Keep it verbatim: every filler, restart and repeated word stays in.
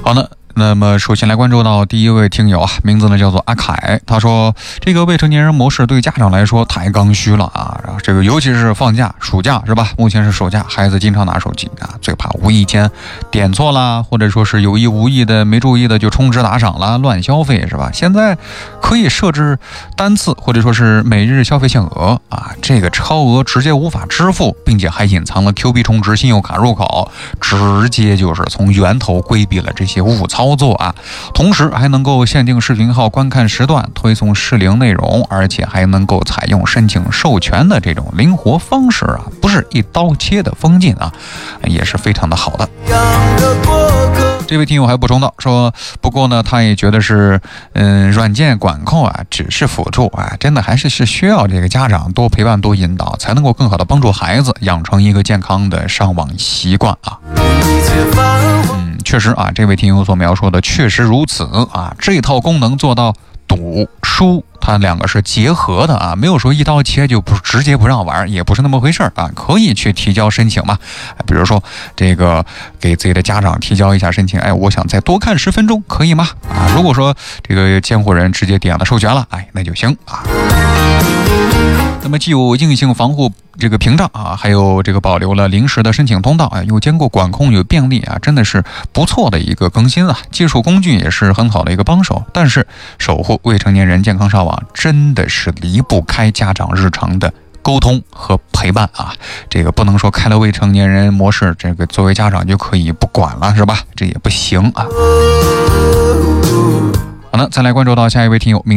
好的。那么首先来关注到第一位听友啊，名字呢叫做阿凯，他说这个未成年人模式对家长来说太刚需了啊，然后这个尤其是放假暑假是吧，目前是暑假，孩子经常拿手机啊，最怕无意间点错啦，或者说是有意无意的没注意的就充值打赏啦，乱消费是吧，现在可以设置单次或者说是每日消费限额啊，这个超额直接无法支付，并且还隐藏了 Q 币充值信用卡入口，直接就是从源头规避了这些误操操作啊，同时还能够限定视频号观看时段，推送适龄内容，而且还能够采用申请授权的这种灵活方式啊，不是一刀切的封禁啊，也是非常的好的。这位听友还补充到说，不过呢，他也觉得是，嗯，软件管控啊，只是辅助啊，真的还是是需要这个家长多陪伴、多引导，才能够更好的帮助孩子养成一个健康的上网习惯啊。嗯，确实啊，这位听友所描述的确实如此啊，这套功能做到赌输。它两个是结合的啊，没有说一刀切就不直接不让玩，也不是那么回事啊，可以去提交申请嘛。比如说这个给自己的家长提交一下申请，哎，我想再多看十分钟，可以吗？啊，如果说这个监护人直接点了授权了，哎，那就行啊。那么既有硬性防护这个屏障啊，还有这个保留了临时的申请通道啊，又兼顾管控有便利啊，真的是不错的一个更新啊。技术工具也是很好的一个帮手，但是守护未成年人健康上网真的是离不开家长日常的沟通和陪伴啊。这个不能说开了未成年人模式，这个作为家长就可以不管了是吧？这也不行啊。好了，再来关注到下一位听友。